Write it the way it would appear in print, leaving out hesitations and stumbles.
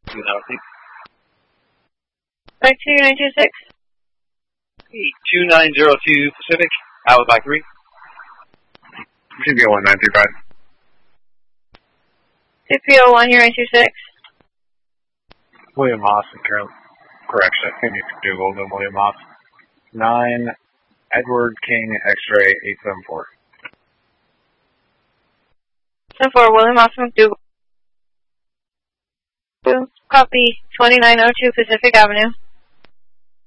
Back to 926. 2902 Pacific, Alibi 3. CPO 1935. CPO 1 here 926. William Haas and Carol. Correction, I think you can do Golden William Haas. 9 Edward King X-ray 874. 74 William Haas McDougal. Copy 2902 Pacific Avenue.